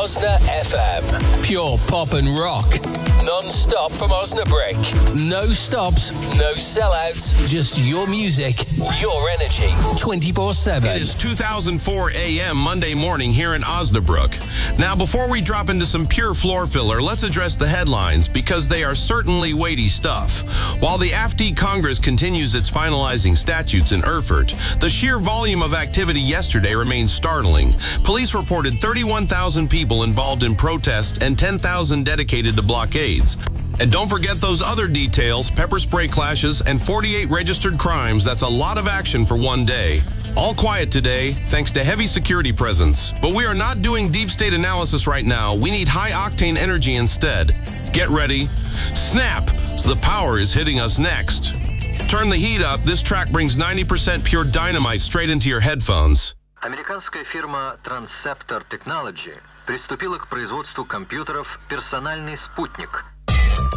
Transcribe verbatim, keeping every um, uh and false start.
Osna F M. Pure pop and rock. Non-stop from Osnabrück. No stops, no sellouts, just your music, your energy, twenty-four seven. It is two thousand four A M Monday morning here in Osnabrück. Now, before we drop into some pure floor filler, let's address the headlines because they are certainly weighty stuff. While the A F D Congress continues its finalizing statutes in Erfurt, the sheer volume of activity yesterday remains startling. Police reported thirty-one thousand people involved in protests and ten thousand dedicated to blockades. And don't forget those other details, pepper spray clashes, and forty-eight registered crimes. That's a lot of action for one day. All quiet today, thanks to heavy security presence. But we are not doing deep state analysis right now. We need high-octane energy instead. Get ready. Snap! So the power is hitting us next. Turn the heat up. This track brings ninety percent pure dynamite straight into your headphones. Американская фирма Transceptor Technology приступила к производству компьютеров «Персональный спутник»,